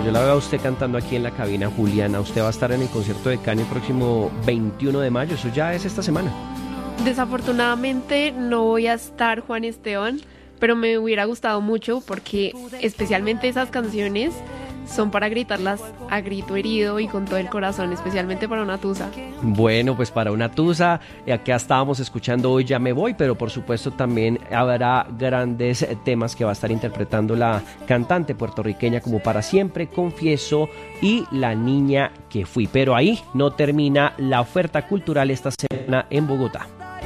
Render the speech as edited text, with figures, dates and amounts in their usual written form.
yo la veo a usted cantando aquí en la cabina, Juliana. Usted va a estar en el concierto de Kanye el próximo 21 de mayo, eso ya es esta semana. Desafortunadamente no voy a estar, Juan Esteban, pero me hubiera gustado mucho porque especialmente esas canciones son para gritarlas a grito herido y con todo el corazón, especialmente para una tusa. Bueno, pues para una tusa, acá estábamos escuchando Hoy Ya Me Voy, pero por supuesto también habrá grandes temas que va a estar interpretando la cantante puertorriqueña como Para Siempre, Confieso y La Niña que Fui. Pero ahí no termina la oferta cultural esta semana en Bogotá.